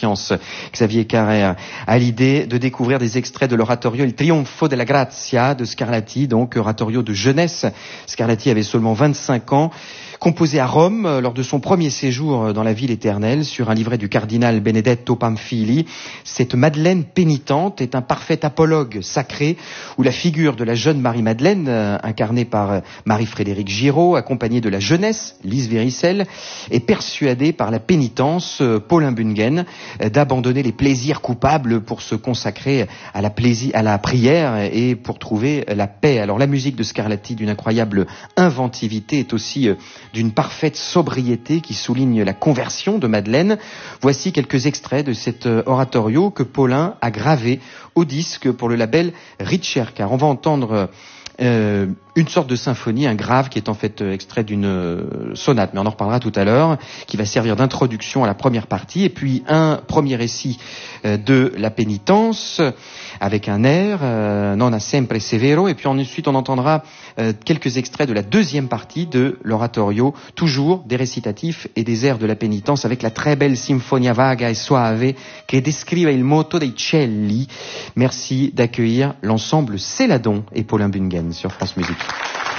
Neurosciences, Xavier Carrère, a l'idée de découvrir des extraits de l'oratorio Il Trionfo della Grazia de Scarlatti, donc oratorio de jeunesse. Scarlatti avait seulement 25 ans. Composé à Rome lors de son premier séjour dans la ville éternelle sur un livret du cardinal Benedetto Pamphili, cette Madeleine pénitente est un parfait apologue sacré où la figure de la jeune Marie-Madeleine, incarnée par Marie-Frédérique Giraud, accompagnée de la jeunesse, Lise Véricelle, est persuadée par la pénitence, Paulin Bungen, d'abandonner les plaisirs coupables pour se consacrer à la prière et pour trouver la paix. Alors la musique de Scarlatti, d'une incroyable inventivité, est aussi d'une parfaite sobriété qui souligne la conversion de Madeleine. Voici quelques extraits de cet oratorio que Paulin a gravé au disque pour le label Ricerca. On va entendre une sorte de symphonie, un grave qui est en fait extrait d'une sonate, mais on en reparlera tout à l'heure, qui va servir d'introduction à la première partie, et puis un premier récit de la pénitence avec un air, Non sempre severo, et puis ensuite on entendra quelques extraits de la deuxième partie de l'oratorio, toujours des récitatifs et des airs de la pénitence, avec la très belle Sinfonia vaga e soave che descrive il moto dei cieli. Merci d'accueillir l'ensemble Céladon et Paulin Bungen sur France Musique.